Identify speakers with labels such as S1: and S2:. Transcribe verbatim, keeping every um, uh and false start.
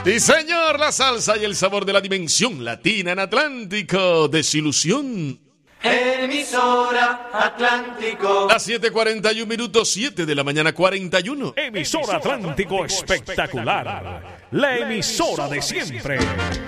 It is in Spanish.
S1: Sí, señor, la salsa y el sabor de la dimensión latina en Atlántico. Desilusión.
S2: Emisora Atlántico.
S1: Las siete cuarenta y uno minutos, siete de la mañana, cuarenta y uno.
S3: Emisora Atlántico espectacular. La emisora de siempre.